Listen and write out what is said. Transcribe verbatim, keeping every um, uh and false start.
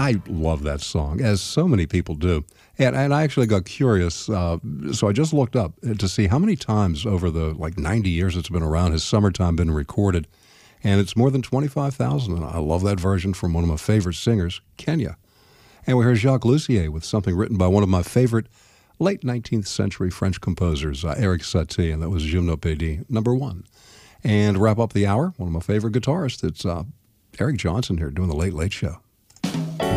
I love that song, as so many people do. And, and I actually got curious, uh, so I just looked up to see how many times over the like ninety years it's been around has Summertime been recorded. And it's more than twenty-five thousand, and I love that version from one of my favorite singers, Kenya. And we heard Jacques Lussier with something written by one of my favorite late nineteenth century French composers, uh, Erik Satie, and that was Gymnopédie, number one. And to wrap up the hour, one of my favorite guitarists, it's uh, Eric Johnson here doing the Late Late Show.